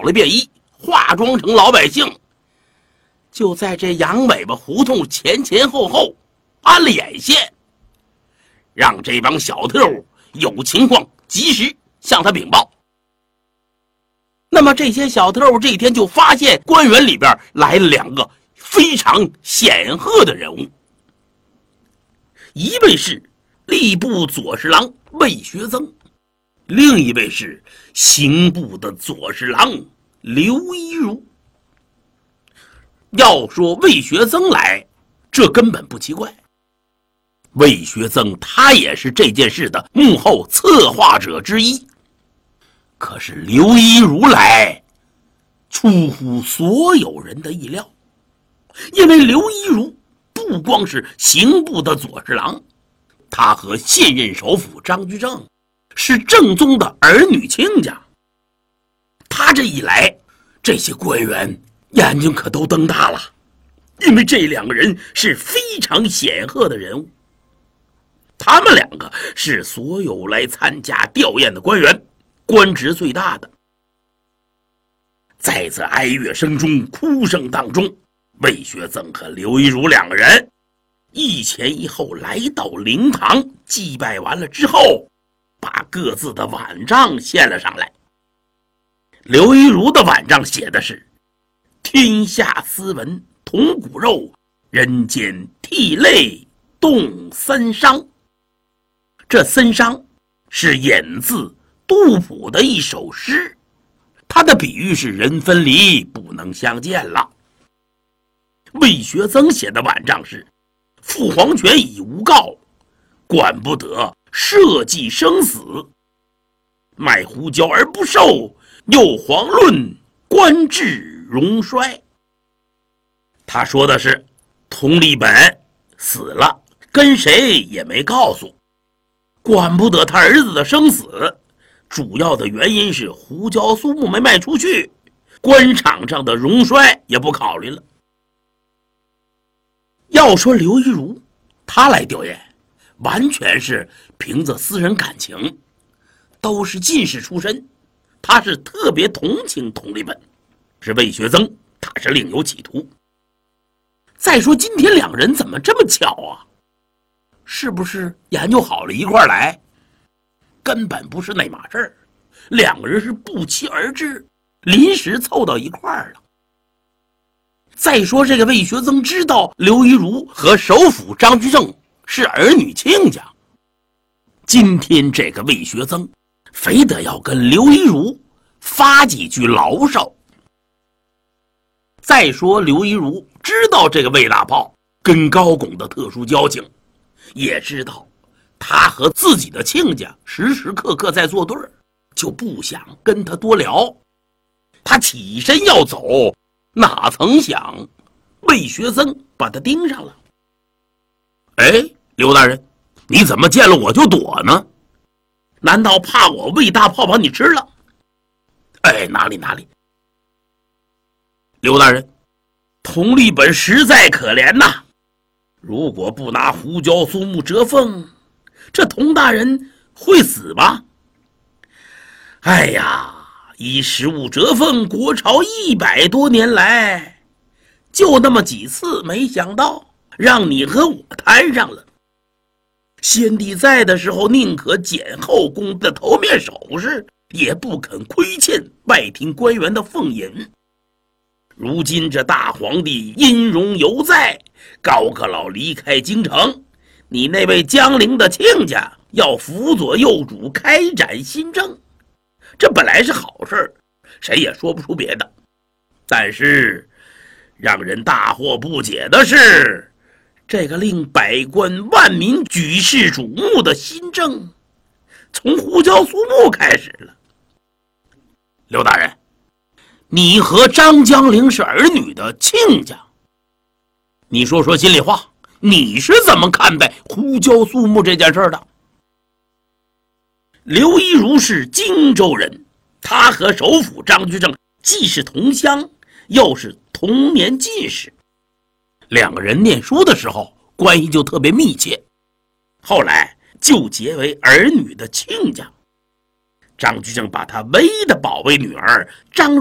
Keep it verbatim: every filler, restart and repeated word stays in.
了便衣，化妆成老百姓，就在这羊尾巴胡同前前后后安了眼线，让这帮小特务有情况及时向他禀报。那么这些小特务这天就发现官员里边来了两个非常显赫的人物，一位是吏部左侍郎魏学增，另一位是刑部的左侍郎刘一如。要说魏学增来，这根本不奇怪，魏学增他也是这件事的幕后策划者之一。可是刘一如来出乎所有人的意料，因为刘一如不光是刑部的左侍郎，他和现任首辅张居正是正宗的儿女亲家。他这一来，这些官员眼睛可都瞪大了，因为这两个人是非常显赫的人物，他们两个是所有来参加吊唁的官员官职最大的。在这哀乐声中哭声当中，魏学增和刘一如两个人一前一后来到灵堂，祭拜完了之后，把各自的碗账献了上来。刘一如的碗账写的是天下斯文同骨肉，人间涕泪动森伤。这森伤是引自杜甫的一首诗，他的比喻是人分离不能相见了。魏学增写的碗账是父皇权已无告，管不得社稷生死，卖胡椒而不受，又遑论官至荣衰。他说的是佟立本死了，跟谁也没告诉，管不得他儿子的生死，主要的原因是胡椒苏木没卖出去，官场上的荣衰也不考虑了。要说刘一如他来吊唁，完全是凭着私人感情，都是进士出身，他是特别同情佟立本。是魏学增他是另有企图。再说今天两人怎么这么巧啊？是不是研究好了一块来？根本不是那码事儿，两个人是不期而至，临时凑到一块儿了。再说这个魏学增知道刘一如和首辅张居正是儿女亲家，今天这个魏学增非得要跟刘一如发几句牢骚。再说刘一如知道这个魏大炮跟高拱的特殊交情，也知道他和自己的亲家时时刻刻在作对，就不想跟他多聊。他起身要走，哪曾想魏学增把他盯上了。哎，刘大人，你怎么见了我就躲呢？难道怕我魏大炮把你吃了？哎，哪里哪里。刘大人，佟立本实在可怜呐，如果不拿胡椒苏木折凤，这佟大人会死吗？哎呀，以食物折凤，国朝一百多年来，就那么几次，没想到让你和我摊上了。先帝在的时候，宁可捡后宫的头面首饰，也不肯亏欠外廷官员的俸银。如今这大皇帝音容犹在，高阁老离开京城，你那位江陵的亲家要辅佐幼主开展新政，这本来是好事，谁也说不出别的。但是让人大惑不解的是，这个令百官万民举世瞩目的新政，从胡椒苏木开始了。刘大人，你和张江陵是儿女的亲家，你说说心里话，你是怎么看待胡椒苏木这件事的？刘一如是荆州人，他和首辅张居正既是同乡，又是同年进士，两个人念书的时候关系就特别密切，后来就结为儿女的亲家。张居正把他唯一的宝贝女儿张